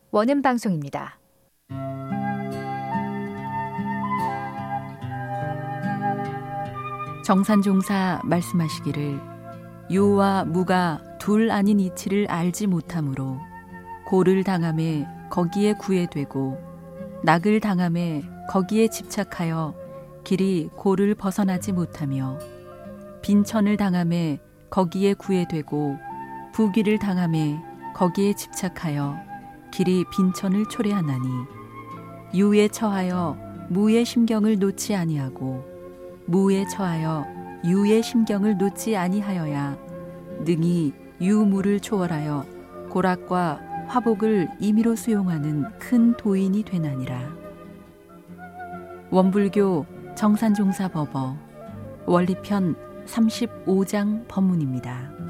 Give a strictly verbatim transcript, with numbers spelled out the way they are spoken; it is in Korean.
원음 방송입니다. 정산종사 말씀하시기를 유와 무가 둘 아닌 이치를 알지 못함으로 고를 당함에 거기에 구애되고 낙을 당함에 거기에 집착하여 길이 고를 벗어나지 못하며 빈천을 당함에 거기에 구애되고 부귀를 당함에 거기에 집착하여 길이 빈천을 초래하나니 유에 처하여 무의 심경을 놓지 아니하고 무에 처하여 유의 심경을 놓지 아니하여야 능히 유무를 초월하여 고락과 화복을 임의로 수용하는 큰 도인이 되나니라. 원불교 정산종사 법어 원리편 삼십오 장 법문입니다.